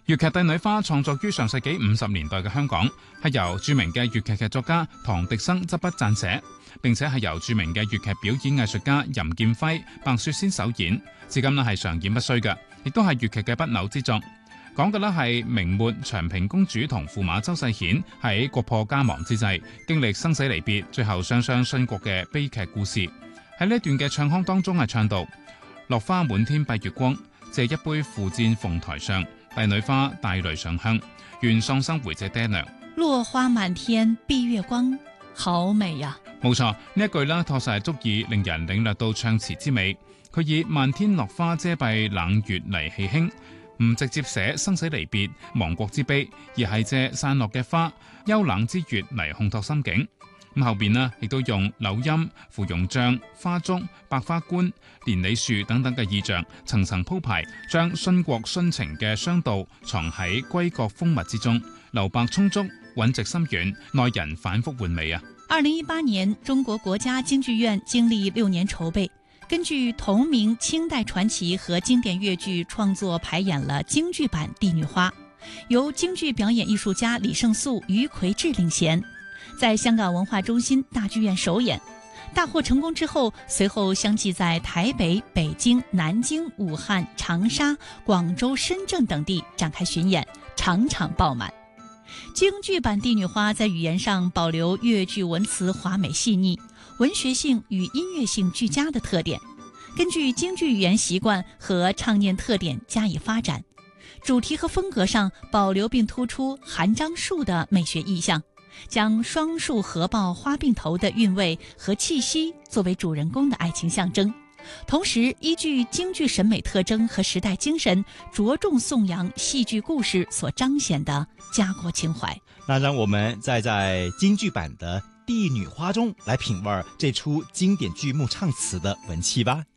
粵劇《帝女花》創作於上世紀50年代嘅香港，係由著名嘅粵劇劇作家唐滌生執筆撰寫，並且係由著名嘅粵劇表演藝術家任劍輝、白雪仙首演，至今係常演不衰嘅，亦都係粵劇嘅不朽之作。講嘅係明末長平公主同駙馬周世顯喺國破家亡之際，經歷生死離別，最後雙雙殉國嘅悲劇故事。喺呢一段嘅唱腔當中係唱到：落花滿天蔽月光，借一杯付戰鳳台上。帝女花帶淚上香，願喪生回謝爹娘。 落花滿天蔽月光，好美呀！ 冇錯，呢一句啦，確實係足以令人領略到唱詞之美。佢以漫天落花遮蔽冷月嚟戲興，唔直接寫生死離別、亡國之悲，而係借散落嘅花、幽冷之月嚟烘托心境。咁後邊呢，亦都用柳陰、芙蓉帳、花燭、百花觀、連理樹等等嘅意象，層層鋪排，將殉國殉情嘅傷悼藏喺閨閣風物之中，留白充足，韻直深遠，耐人反覆玩味啊 ！2018年，中國國家京劇院經歷6年籌備，根據同名清代傳奇和經典粵劇創作排演了京劇版《帝女花》，由京劇表演藝術家李勝素、余魁智領銜，在香港文化中心大劇院首演，大獲成功之後，隨後相繼在台北、北京、南京、武漢、長沙、廣州、深圳等地展開巡演，場場爆滿。京劇版《帝女花》在語言上保留粵劇文詞華美細膩、文學性與音樂性俱佳的特點，根據京劇語言習慣和唱念特點加以發展，主題和風格上保留並突出韓樟樹的美學意象，將雙樹合抱花鬢頭的韻味和氣息作為主人公的愛情象徵，同時依據京劇審美特徵和時代精神，着重頌揚戲劇故事所彰顯的家國情懷。 那讓我們再在京劇版的《帝女花》中來品味這出經典劇目唱詞的文氣吧。